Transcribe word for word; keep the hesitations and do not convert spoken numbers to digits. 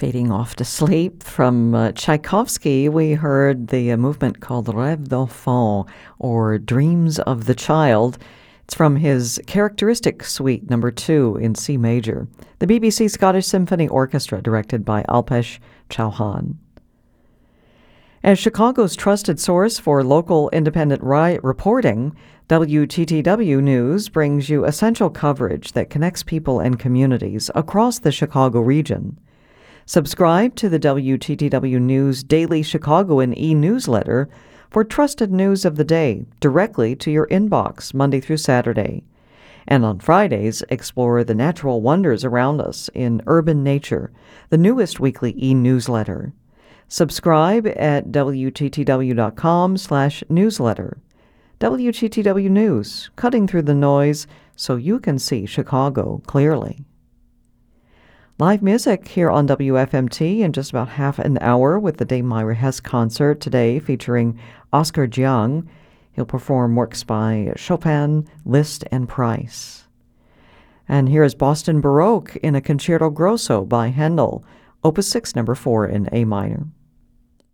Fading off to sleep from uh, Tchaikovsky, we heard the uh, movement called Rêve d'enfant, or Dreams of the Child. It's from his Characteristic Suite number two in C major, the B B C Scottish Symphony Orchestra, directed by Alpesh Chauhan. As Chicago's trusted source for local independent ri- reporting, W T T W News brings you essential coverage that connects people and communities across the Chicago region. Subscribe to the W T T W News Daily Chicagoan e-newsletter for trusted news of the day directly to your inbox Monday through Saturday. And on Fridays, explore the natural wonders around us in Urban Nature, the newest weekly e-newsletter. Subscribe at W T T W dot com slash newsletter. W T T W News, cutting through the noise so you can see Chicago clearly. Live music here on W F M T in just about half an hour with the Dame Myra Hess concert today featuring Oscar Jiang. He'll perform works by Chopin, Liszt, and Price. And here is Boston Baroque in a Concerto Grosso by Handel, Opus six, number four in A minor.